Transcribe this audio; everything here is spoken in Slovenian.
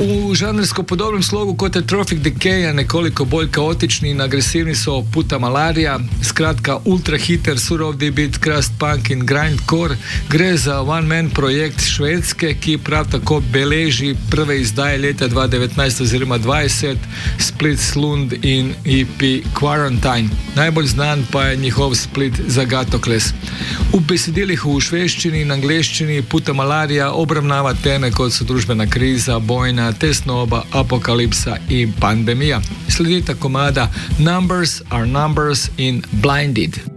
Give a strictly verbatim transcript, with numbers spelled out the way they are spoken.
U žanrsko podobnem slogu kot je Trophic Decay, nekoliko bolj kaotični in agresivni so Puta Malaria, skratka ultra hiter, surov debit, crust punk in grindcore. Gre za one-man projekt Švedske, ki prav tako beleži prve izdaje leta dva tisoč devetnajst oziroma dvajset, split Slund in E P Quarantine. Najbolj znan pa je njihov split Zagatokles. V besedilih v švedščini in angleščini Puta Malaria obravnava teme kot so družbena kriza, bojna, tesnoba, apokalipsa in pandemija. Sledita komada Numbers are Numbers in Blinded.